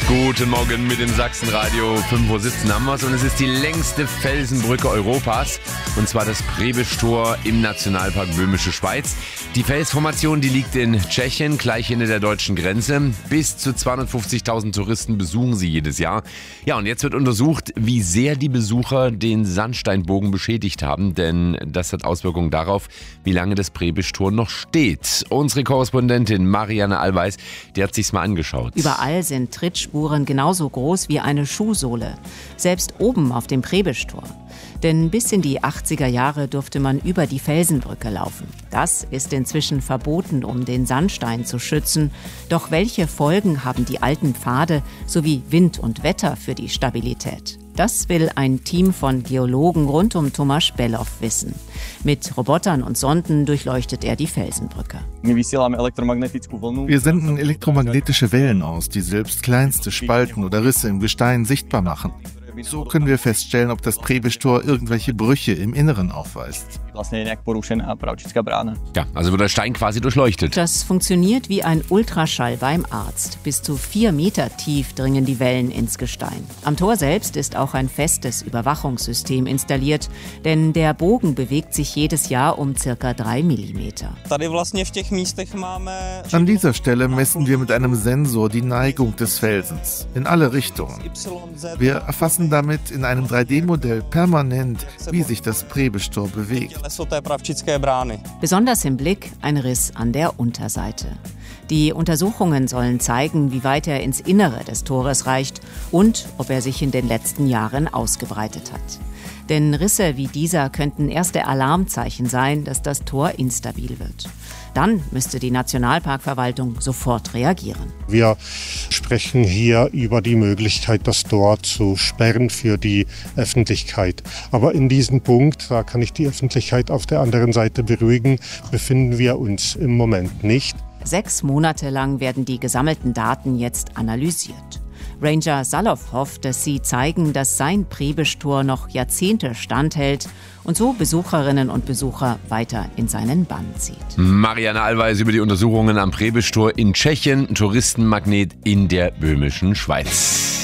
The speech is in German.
Guten Morgen mit dem Sachsenradio. 5:17 Uhr haben wir es und es ist die längste Felsenbrücke Europas. Und zwar das Prebisch-Tor im Nationalpark Böhmische Schweiz. Die Felsformation, die liegt in Tschechien, gleich hinter der deutschen Grenze. Bis zu 250.000 Touristen besuchen sie jedes Jahr. Ja, und jetzt wird untersucht, wie sehr die Besucher den Sandsteinbogen beschädigt haben. Denn das hat Auswirkungen darauf, wie lange das Prebisch-Tor noch steht. Unsere Korrespondentin Marianne Allweis, die hat sich's mal angeschaut. Überall sind Trittspuren genauso groß wie eine Schuhsohle. Selbst oben auf dem Prebisch-Tor. Denn bis in die 80er Jahre durfte man über die Felsenbrücke laufen. Das ist inzwischen verboten, um den Sandstein zu schützen. Doch welche Folgen haben die alten Pfade sowie Wind und Wetter für die Stabilität? Das will ein Team von Geologen rund um Tomáš Below wissen. Mit Robotern und Sonden durchleuchtet er die Felsenbrücke. Wir senden elektromagnetische Wellen aus, die selbst kleinste Spalten oder Risse im Gestein sichtbar machen. So können wir feststellen, ob das Prebisch-Tor irgendwelche Brüche im Inneren aufweist. Ja, also wird der Stein quasi durchleuchtet. Das funktioniert wie ein Ultraschall beim Arzt. Bis zu 4 Meter tief dringen die Wellen ins Gestein. Am Tor selbst ist auch ein festes Überwachungssystem installiert, denn der Bogen bewegt sich jedes Jahr um ca. 3 Millimeter. An dieser Stelle messen wir mit einem Sensor die Neigung des Felsens in alle Richtungen. Wir erfassen damit in einem 3D-Modell permanent, wie sich das Prebisch-Tor bewegt. Besonders im Blick ein Riss an der Unterseite. Die Untersuchungen sollen zeigen, wie weit er ins Innere des Tores reicht und ob er sich in den letzten Jahren ausgebreitet hat. Denn Risse wie dieser könnten erste Alarmzeichen sein, dass das Tor instabil wird. Dann müsste die Nationalparkverwaltung sofort reagieren. Wir sprechen hier über die Möglichkeit, das Tor zu sperren für die Öffentlichkeit. Aber in diesem Punkt, da kann ich die Öffentlichkeit auf der anderen Seite beruhigen, befinden wir uns im Moment nicht. 6 Monate lang werden die gesammelten Daten jetzt analysiert. Ranger Salow hofft, dass sie zeigen, dass sein Prebisch-Tor noch Jahrzehnte standhält und so Besucherinnen und Besucher weiter in seinen Bann zieht. Marianne Allweis über die Untersuchungen am Prebisch-Tor in Tschechien, Touristenmagnet in der Böhmischen Schweiz.